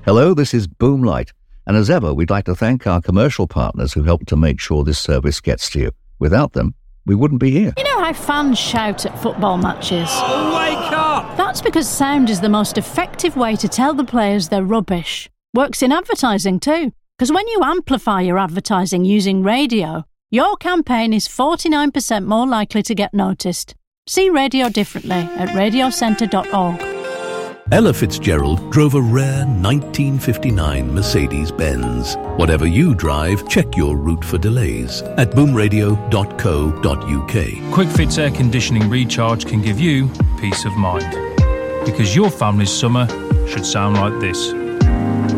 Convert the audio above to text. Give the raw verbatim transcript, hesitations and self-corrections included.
Hello, this is Boomlight, and as ever, we'd like to thank our commercial partners who helped to make sure this service gets to you. Without them, we wouldn't be here. You know how fans shout at football matches? Oh, wake up! That's because sound is the most effective way to tell the players they're rubbish. Works in advertising too, because when you amplify your advertising using radio, your campaign is forty-nine percent more likely to get noticed. See radio differently at radio centre dot org. Ella Fitzgerald drove a rare nineteen fifty-nine Mercedes-Benz. Whatever you drive, check your route for delays at boom radio dot co dot uk. Quick Fit's air conditioning recharge can give you peace of mind. Because your family's summer should sound like this.